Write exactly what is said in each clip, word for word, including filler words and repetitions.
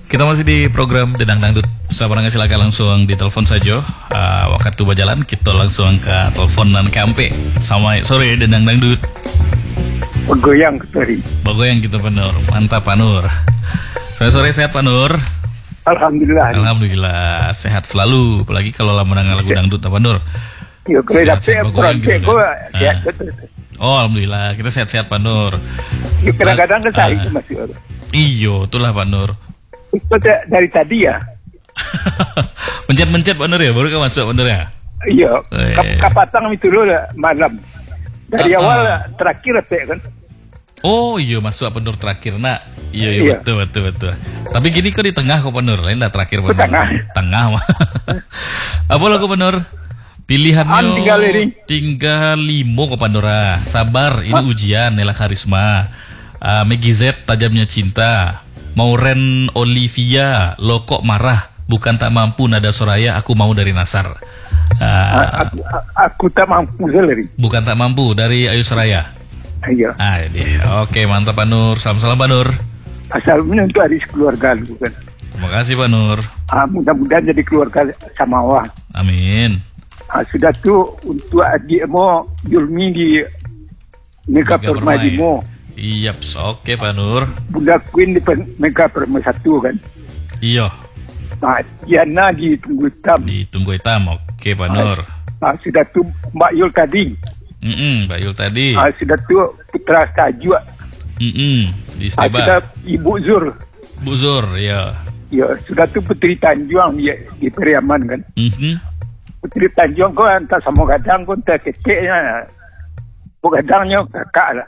Kita masih di program Dedang Dangdut. Sabarangga silakan langsung ditelepon saja. Uh, waktu berjalan kita langsung ke teleponan kampe. Sama sore Dedang Dangdut. Bergoyang tadi. Bergoyang kita Pak Nur. Mantap Pak Nur. Sore sore sehat Pak Nur. Alhamdulillah. Alhamdulillah sehat selalu. Apalagi kalau lama dengar lagu dangdut Pak Nur. Yo kalau dapat peran gitu, gua sehat kan? betul. Oh alhamdulillah kita sehat-sehat Pak Nur. Yo kadang-kadang kan saya itu masih ada. Iyo, itulah Pak Nur. Itu dari tadi ya. Mencet-mencet Pak Nur ya, baru kan masuk Pak Nur ya? Iya, Eh. kap kapatang itu dulu lah, malam. Dari Ah, awal ah. terakhir teh kan. Oh iya masuk Pak Nur terakhir nak. Iya, iya Iya. betul betul betul. Tapi gini kok di tengah kok Pak Nur, lain lah terakhir Pak Ke Nur. tengah. Tengah mah. Apa lagu Pak Nur? Pilihannya An tinggal ini. tinggal limo kok Pak Nur. ah. Sabar, ini ujian Nela Karisma. Uh, Meggy Z tajamnya cinta. Mauren Olivia, lo kok marah? Bukan tak mampu nada Soraya, aku mau dari Nasar. Uh, Aku, aku tak mampu sendiri. bukan tak mampu dari Ayu Soraya. Iya. Ah, dia. Oke, mantap Pak Nur. Salam-salam Pak Nur. Asal menentu hari keluarga dulu kan. Terima kasih Pak Nur. Ah, mudah-mudahan jadi keluarga sama awak. Amin. Ah, sudah tuh untuk adikmu Yulmi di Mega Mega Permadimo. Iya, oke Pak Nur. Bunda Queen di Pen- Mega Permai satu kan. Iya, Nah, Diana di Tunggu Hitam. ditunggu hitam. Oke Pak Nur. Ah, sudah tuh Mbak Yul tadi. Mm-mm, Mbak Yul tadi. Ah, sudah tuh Putra Tajwa. Mm-mm, di Ah, sudah Steba. Ibu Zur. Bu Zur, ya. Ya, sudah tuh Putri Tanjuang di, di Periaman kan. Mhm. Putri Tanjuang kau entah sama gadang kau entah keceknya. Gadangnya kakak lah.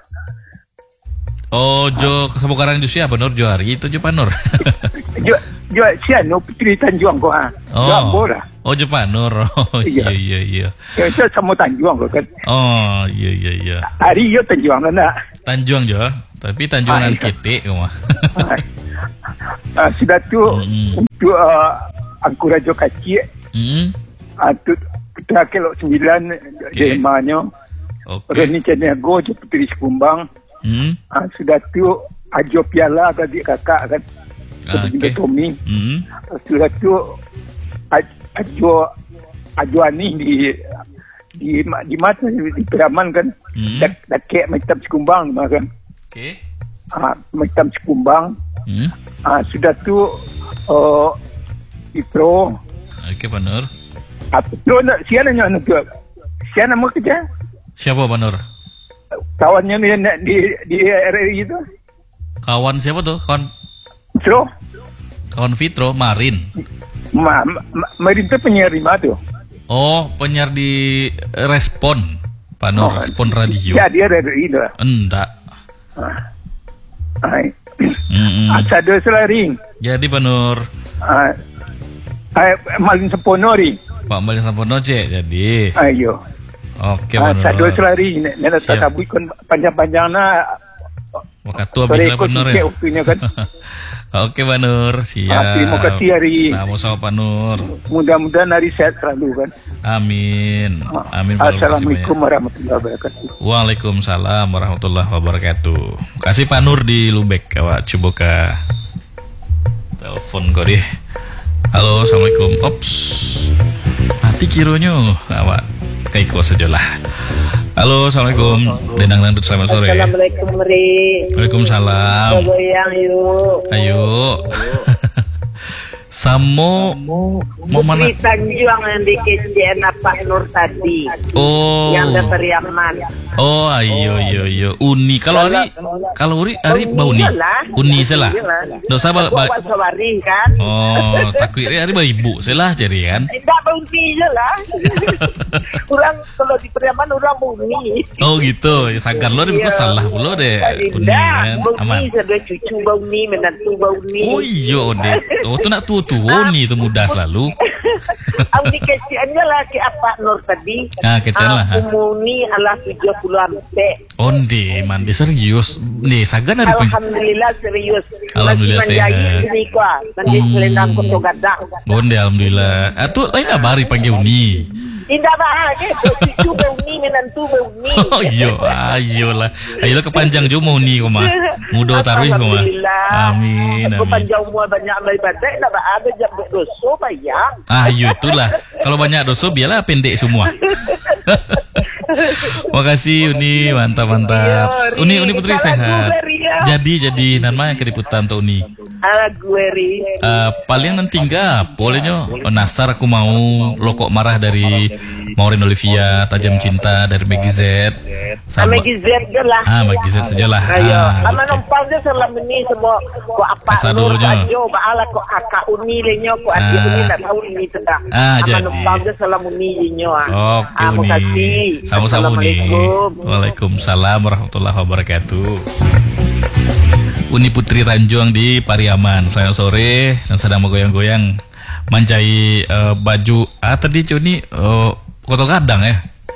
Oh, Jo, sama karang itu siapa Nur? Jo Hari itu Jo Pak Nur. Jo, jo siano Putri Tanjuang kau ah. Jo Ambo lah. Oh, Jo Pak Nur. Oh, iya Iya. iya iya. Ya, itu sama Tanjuang kau kan. Oh, iya iya iya. Hari yo Tanjuang kan nak. Tanjuang Jo, tapi Tanjuangan Ah, iya. Kete mah. Ah, sudah tuh Mm. untuk uh, Angkurajo Kacik. Mm. Ah, tu Putra Kelok Sembilan Okey. Demanya. Oke. Reni Caniago je Puteri Sekumbang. Mm. Ah, sudah tu Ajo Piala ke adik kakak kan. Ah, Seperti okey. Tommy. Mm. Ah, sudah tu Aj- Ajo Ajo Ani di di di mata di Peraman kan. Hmm. Dak dak kek macam Sekumbang kan. Oke. Ah, macam Sekumbang. Mm. Ah, sudah tu uh, Itro. Oke Pak Nur. Ah, Itro nak siapa nak nak tu? Siapa nama kerja? Siapa Pak Nur? Kawannya ni nak di di R R I tu. Kawan siapa tuh? Kawan Itro. kawan Fitro Marin. Ma, ma, Merintah penyiar lima tu. Oh, penyiar di Respon. Pak Nur, Oh, Respon Radio. Ya, dia R R I tu. Enggak. Hai. Mm-mm. Asado selari. Jadi Pak Nur, Ah, ah, malin sepono ri. Pak Malin Sampono cek. Jadi. Ayo. Oke Pak Nur. Asado selari. Nena tak Siap. sabui kon panjang-panjang na. Wakatua Sore bila Pak ikut Nur sikit ya. waktunya kan. Oke Pak Nur, siap. Ah, terima kasih, Ari. Sama-sama Pak Nur. Mudah-mudahan hari sehat selalu kan. Amin. Amin. Pak Nur, Assalamualaikum makasih warahmatullahi wabarakatuh. banyak. Waalaikumsalam warahmatullahi wabarakatuh. Kasih Pak Nur di Lubek, awak coba ke telepon kau deh. Halo, assalamualaikum. Ops, nanti kironya awak kaiko sajalah. Halo, assalamualaikum. Denang Dangdut selamat sore. Assalamualaikum Ri. Waalaikumsalam. Goyang yuk. Ayo. Samo mau mana? Putri Tanjuang yang di Kecian Pak Nur tadi. Oh. Yang ada Periaman. Oh, ayo ayo ayo. Uni kalau Ari kalau Uri Ari bau uni. Iyalah. Uni salah. Ndak usah ba, ba- Bawa sawari kan. Oh, takut Ari Ari bau ibu salah jadi kan. Tidak berhenti je lah. Orang kalau di Periaman orang bunyi. Oh gitu. Ya sangkar lo deh salah pula deh. Uni Tidak, kan aman. bunyi sudah cucu bau ni, menantu bau ni. Oh iya deh. Oh tu nak tua tua uni tu muda selalu. Aku di Keciannya lah ke apa Nur tadi. Ah, Kecian lah, ha. Aku ni alah tujuh puluh ampe. Onde mandi serius. Nih sagan ada pun. Alhamdulillah serius. Alhamdulillah Masih sehat. menjadi sini kuah. Nanti Hmm. selendang kotor gadang. Onde alhamdulillah. Ah tu lain apa Ari panggil uni. Indah bahagia. Cucu beuni menantu beuni. Oh iya, ayolah. Ayolah kepanjang jo mau ni koma. Mudah taruh koma. Amin. Aku Amin. panjang umur banyak beribadah, nak ada jam berdosa bayang. Ah, iya itulah. Kalau banyak dosa biarlah pendek semua. Makasih Uni, mantap mantap. Iya, Uni Ri. Uni Putri Salah sehat. gue, Ri, ya. Jadi jadi nama yang kediputan tuh Uni. Ala gue ri. Eh, paling nanti enggak bolehnya oh, Nasar aku mau lokok marah dari Maureen Olivia, Tajam Cinta dari Maggie Z Sama Gizet je lah. ah Maggie Z sajalah. Ayo, Ah, ama oke. numpang je selama ni semua ko apa Kasadonya. nur sajo baala ko akak uni lenyo ko adik Ah. uni tak tahu ini sedang. Ah, ama jadi. numpang je selama ni lenyo ah. Oke Ah, Uni. makasih. Sama-sama Uni. Assalamualaikum. Waalaikumsalam warahmatullahi wabarakatuh. Uni Putri Tanjung di Pariaman. Selamat sore dan sedang menggoyang-goyang mancai eh, baju. Ah tadi Cuni uh, koto kadang ya.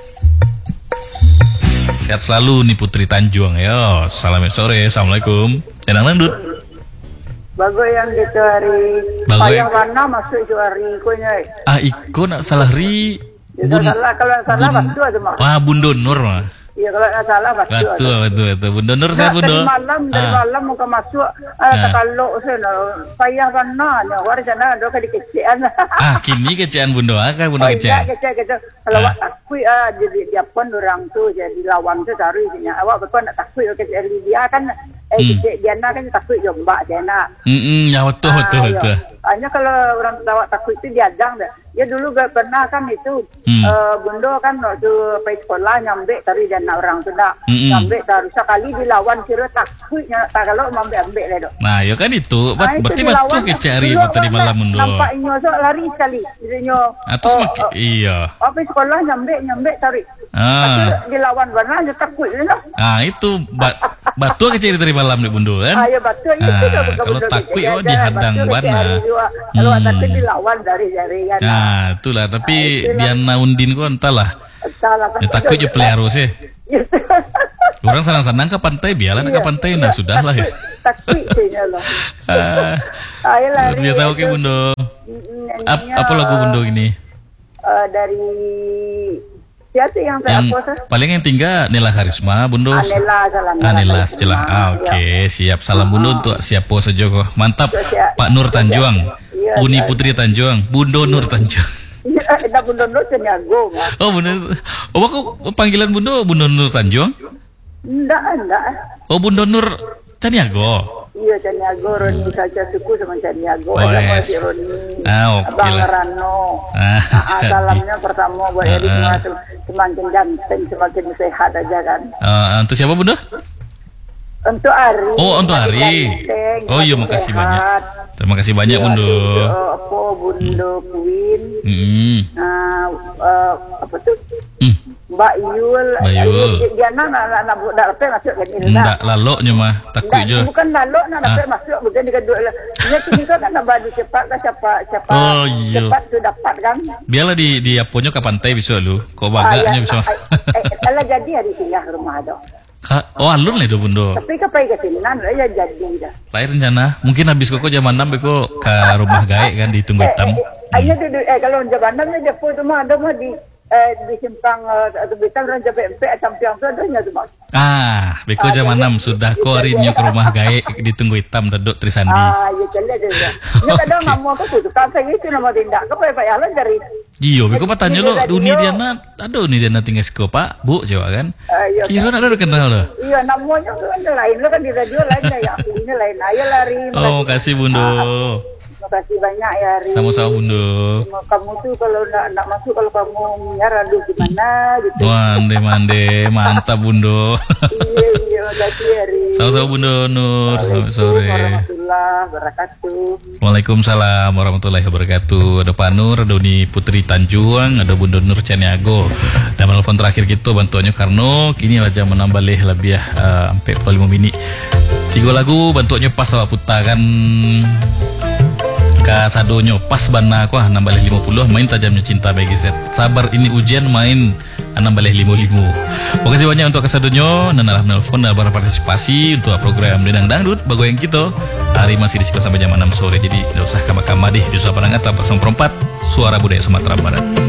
Sehat selalu nih Putri Tanjung. Yo, selamat sore. Assalamualaikum. Tenang landut. Bagus yang gitu hari. Bagus. Payah mana masuk itu hari kunya. Ah iko nak salah ri. Ya, kalau salah kalau salah masuk aja mah. Ah Bun Donor mah. Iya kalau nggak salah masuk aja. Betul betul betul. Bun Donor Nah, saya Bun dari Donor. malam dari Ah. malam muka masuk. Nah. Ah, kalau sana payah mana nya war sana do kali kecian. Ah kini kecian Bun Donor kan Bun Oh Donor iya kecian. kecil kecil. Kalau Ah. awak takui ah jadi dia pun orang tu jadi lawan tu cari dia. Awak betul nak takui kecil dia kan eh Hmm. kecil dia nak kan takui jombak dia nak. Hmm, ya betul betul Ah, betul. iya. Hanya kalau orang tua takut itu diadang dah. Ya dulu gak pernah kan itu Hmm. eh, Bundo kan waktu pergi sekolah nyambe tadi dan orang tu nak Hmm. nyambe taruh sekali dilawan kira takutnya tak kalau mambe ambil le dok. Nah, ya kan itu. Ah, Bat, itu berarti dilawan. betul kecari Dulu tadi kan malam mundo. nampak inyo so lari sekali. Inyo. Ah, terus mak iya. Apa sekolah nyambe nyambe tarik. Ah. Dilawan warna je takut je lah. Ah, itu bat, batu kecari tadi malam di bundo kan? Ah, ya betul itu Ah, dah bukan kalau betul takut kecil oh aja. dihadang Betul warna. kecil juga. Kalau Hmm. takut dilawan dari dari kan. Nah, itulah. Tapi Ah, itulah. Diana Undin kok entahlah. Salah Ya, takut je pelihara sih. Orang senang-senang ke pantai, biarlah nak ke pantai. Nah, sudah lah ya. Takut sih lah. Ah, Ayo luar lari. biasa oke bundo. Ap, apa lagu bundo ini? Eh, dari siapa yang saya Yang apa sah? paling yang tinggal Nela Karisma bundo. Anela salam. Anila sejelah. Ah, oke, siap. Salam bundo untuk siapa saja kok. Mantap. Pak Nur Tanjung. Iya, Uni iya. Putri Tanjung. Bundo Nur Tanjung. Iya, dah bundo no senyago. Oh, Bundo. Oh, kok panggilan Bundo Bundo Nur Tanjung? Enggak, enggak. Oh, Bundo Nur Caniago. Iya, Caniago, Roni saja suku sama Caniago. Oh, Ada yes. Mas Roni. Ah, oke Abang lah. Rano. Ah, Ah, jadi. salamnya pertama buat Ah, Erik ah. Mas, semakin ganteng, semakin sehat aja kan. Eh, untuk siapa Bundo? Untuk Ari. Oh, untuk semakin Ari. ganteng, Oh, iya, semakin makasih sehat. banyak. Terima kasih banyak Iya, Bundo. itu, eh, apa Bundo Queen. Hmm. Ah, eh, apa tuh? Hmm. Mbak Yul. Mbak Yul. Dia- Dia nak nak nak nak nak dapat masuk kan Ilda. Enggak laloknya mah takut Nggak, je. bukan lalu nak dapat Ah. masuk bukan dia dua lah. Dia kini kan nak baju cepat kan cepat cepat Oh, iya. cepat tu dapat kan. Biarlah di di aponyo ke pantai bisa lu. Kok Ah, bagaknya ya, bisa. ah, eh, eh, Kalau jadi hari singgah rumah dong. Ka- oh, alun lah itu Bundo. Tapi kepai ke sini nan ya jadi dah. Lain rencana. Mungkin habis koko jam enam beko ke rumah gaek kan di Tunggu Hitam. Eh, eh, Ayah duduk eh kalau jabanannya depo tu mah ada mah di eh, di simpang eh, atau bitan orang jabe empe sampiang tu adanya tu mah. Ah, beko jam enam sudah ko rinyo ke rumah gaek di Tunggu Hitam Dadok Trisandi. Ah, ya celah dia. Dia kadang Oke. ngamu aku tu kan saya itu nama tindak. Kepai pak Alan dari Jiyo, beko patanya lo, Di radio. Uni Diana, ada Uni Diana tinggal seko Pak, Bu, coba kan? ah, ya, Kira ada ada kenal lo. iya namanya tu kan lain lo kan di radio lain lah yang ini lain. Ayo lari. Oh, kasih Bundo. Terima kasih banyak ya Ari. Sama-sama Bundo. Cuma kamu tuh kalau nak nak masuk kalau kamu nyara aduh gimana gitu. Mande mande, mantap Bundo. Iya iya makasih Ari. Sama-sama Bundo Nur, selamat sore. Warahmatullahi wabarakatuh. Waalaikumsalam warahmatullahi wabarakatuh. Ada Pak Nur, ada Uni Putri Tanjung, ada Bunda Nur Caniago. Dan telepon terakhir kita bantuannya karena kini aja menambah leh lebih uh, empat puluh lima minit. Tiga lagu bantuannya pas awak putaran kasadonyo pas bana aku ah nambah leh lima puluh main tajamnya cinta bagi Z. Sabar ini ujian main nambah leh lima puluh lima. Makasih banyak untuk kasadonyo dan arah nelfon dan berpartisipasi untuk program Dendang Dangdut bago yang kita. Hari masih di sampai jam enam sore jadi tidak usah kama-kama deh di Suara Penangat empat nol empat Suara Budaya Sumatera Barat.